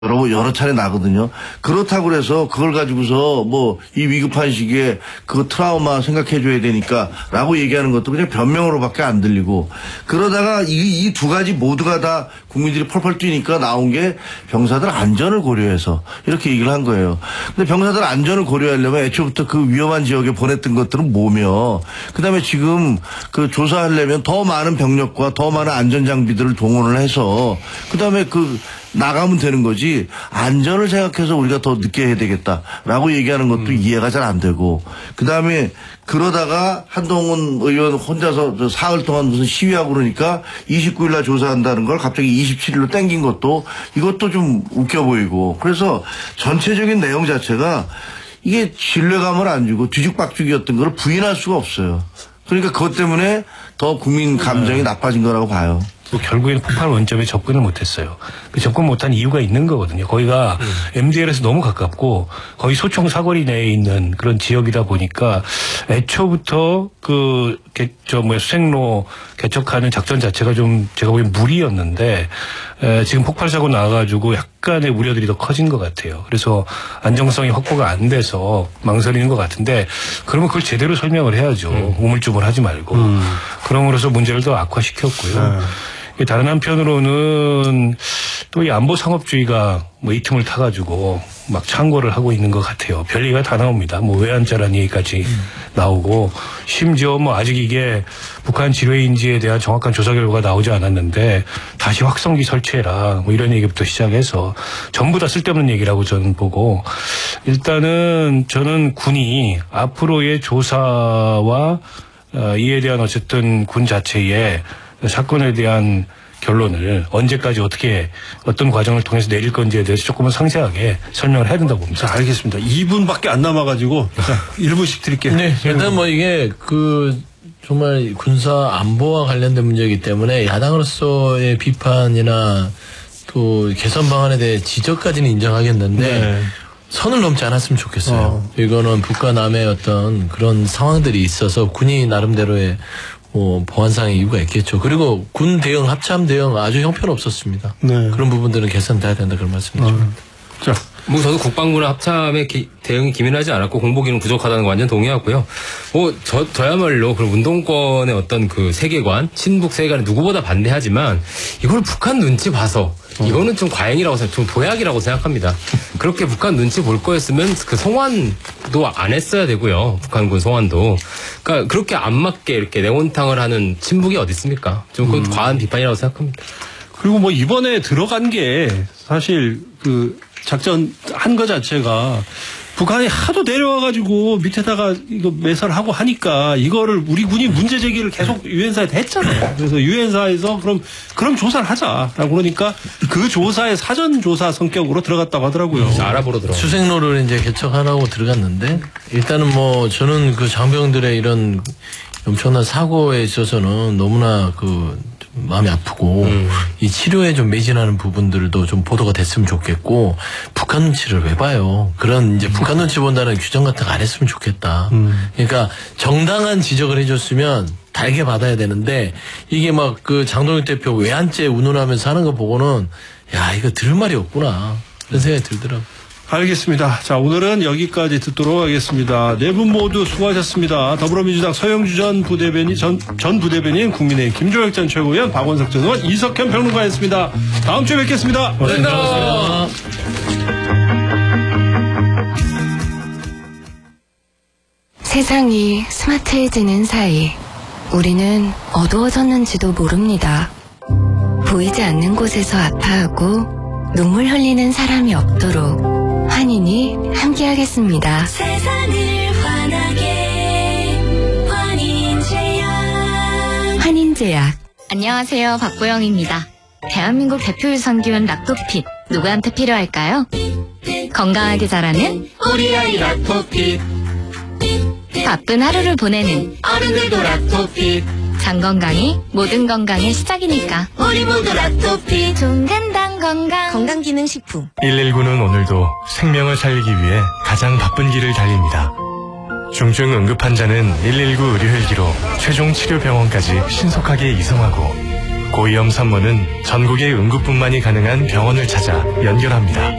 여러 차례 나거든요. 그렇다고 그래서 그걸 가지고서 뭐 이 위급한 시기에 그 트라우마 생각해줘야 되니까 라고 얘기하는 것도 그냥 변명으로밖에 안 들리고, 그러다가 이 두 가지 모두가 다 국민들이 펄펄 뛰니까 나온 게 병사들 안전을 고려해서 이렇게 얘기를 한 거예요. 근데 병사들 안전을 고려하려면 애초부터 그 위험한 지역에 보냈던 것들은 뭐며, 그다음에 지금 그 조사하려면 더 많은 병력과 더 많은 안전 장비들을 동원을 해서 그다음에 나가면 되는 거지, 안전을 생각해서 우리가 더 늦게 해야 되겠다라고 얘기하는 것도 이해가 잘 안 되고, 그다음에 그러다가 한동훈 의원 혼자서 사흘 동안 무슨 시위하고 그러니까 29일 날 조사한다는 걸 갑자기 27일로 땡긴 것도, 이것도 좀 웃겨 보이고, 그래서 전체적인 내용 자체가 이게 신뢰감을 안 주고 뒤죽박죽이었던 걸 부인할 수가 없어요. 그러니까 그것 때문에 더 국민 감정이 나빠진 거라고 봐요. 결국에는 폭발 원점에 접근을 못했어요. 그 접근 못한 이유가 있는 거거든요. 거기가 MDL에서 너무 가깝고 거의 소총 사거리 내에 있는 그런 지역이다 보니까 애초부터 수색로 개척하는 작전 자체가 좀 제가 보기엔 무리였는데, 지금 폭발 사고 나와가지고 약간의 우려들이 더 커진 것 같아요. 그래서 안정성이 확보가 안 돼서 망설이는 것 같은데, 그러면 그걸 제대로 설명을 해야죠. 우물쭈물하지 말고. 그럼으로써 문제를 더 악화시켰고요. 다른 한편으로는 또 이 안보 상업주의가 이 틈을 타가지고 막 창궐을 하고 있는 것 같아요. 별얘기가 다 나옵니다. 외환자라는 얘기까지 나오고, 심지어 아직 이게 북한 지뢰인지에 대한 정확한 조사 결과가 나오지 않았는데 다시 확성기 설치해라 이런 얘기부터 시작해서 전부 다 쓸데없는 얘기라고 저는 보고, 일단은 저는 군이 앞으로의 조사와 이에 대한 어쨌든 군 자체의 사건에 대한 결론을 언제까지 어떤 과정을 통해서 내릴 건지에 대해서 조금은 상세하게 설명을 해야 된다고 봅니다. 자, 알겠습니다. 2분밖에 안 남아가지고 1분씩 드릴게요. 네, 일단 이게 정말 군사 안보와 관련된 문제이기 때문에 야당으로서의 비판이나 또 개선 방안에 대해 지적까지는 인정하겠는데 선을 넘지 않았으면 좋겠어요. 이거는 북과 남의 어떤 그런 상황들이 있어서 군이 나름대로의 보안상의 이유가 있겠죠. 그리고 군 대응, 합참 대응 아주 형편없었습니다. 그런 부분들은 개선돼야 된다, 그런 말씀이죠. 자, 저도 국방부나 합참의 대응이 기민하지 않았고 공보기능 부족하다는 거 완전 동의하고요. 저야말로 그런 운동권의 어떤 세계관, 친북 세계관에 누구보다 반대하지만 이걸 북한 눈치 봐서 이거는 좀 과잉이라고 좀 도약이라고 생각합니다. 그렇게 북한 눈치 볼 거였으면 송환도 안 했어야 되고요. 북한군 송환도. 그러니까 그렇게 안 맞게 이렇게 내원탕을 하는 친북이 어디 있습니까? 좀 그건 과한 비판이라고 생각합니다. 그리고 이번에 들어간 게 사실 작전 한 거 자체가 북한이 하도 내려와가지고 밑에다가 이거 매설하고 하니까 이거를 우리 군이 문제 제기를 계속 유엔사에다 했잖아요. 그래서 유엔사에서 그럼 조사를 하자라고 그러니까 그 조사의 사전 조사 성격으로 들어갔다고 하더라고요. 알아보러 들어. 수색로를 이제 개척하라고 들어갔는데, 일단은 저는 장병들의 이런 엄청난 사고에 있어서는 너무나 마음이 아프고 이 치료에 좀 매진하는 부분들도 좀 보도가 됐으면 좋겠고, 북한 눈치를 왜 봐요? 그런 이제 북한 눈치 본다는 규정 같은 거 안 했으면 좋겠다. 그러니까 정당한 지적을 해줬으면 달게 받아야 되는데, 이게 장동혁 대표 외환죄 운운하면서 하는 거 보고는 이거 들을 말이 없구나 그런 생각이 들더라고요. 알겠습니다. 자, 오늘은 여기까지 듣도록 하겠습니다. 네 분 모두 수고하셨습니다. 더불어민주당 서영주 전 부대변인, 국민의힘 김조혁 전 최고위원, 박원석 전 의원, 이석현 평론가였습니다. 다음 주에 뵙겠습니다. 감사합니다. 세상이 스마트해지는 사이 우리는 어두워졌는지도 모릅니다. 보이지 않는 곳에서 아파하고 눈물 흘리는 사람이 없도록 환인이 함께하겠습니다. 세상을 환하게 환인제약. 안녕하세요, 박보영입니다. 대한민국 대표 유산균 락토핏, 누구한테 필요할까요? 건강하게 자라는 우리 아이 락토핏. 바쁜 하루를 보내는 어른들도 락토핏. 장 건강이 모든 건강의 시작이니까 우리 모두 락토핏. 종간당 건강기능식품. 119는 오늘도 생명을 살리기 위해 가장 바쁜 길을 달립니다. 중증 응급 환자는 119 의료 헬기로 최종 치료 병원까지 신속하게 이송하고, 고위험 산모는 전국의 응급분만이 가능한 병원을 찾아 연결합니다.